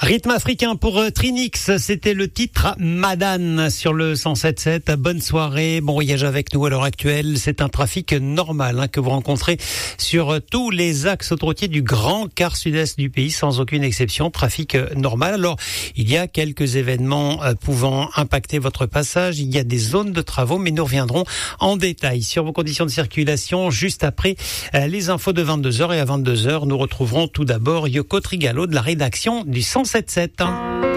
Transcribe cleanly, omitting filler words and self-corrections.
Rythme africain pour Trinix, c'était le titre Madane sur le 107.7. Bonne soirée, bon voyage avec nous à l'heure actuelle. C'est un trafic normal que vous rencontrez sur tous les axes autoroutiers du grand quart sud-est du pays, sans aucune exception, trafic normal. Alors, il y a quelques événements pouvant impacter votre passage. Il y a des zones de travaux, mais nous reviendrons en détail sur vos conditions de circulation juste après les infos de 22h. Et à 22h, nous retrouverons tout d'abord Yoko Trigalo de la rédaction du 107.7.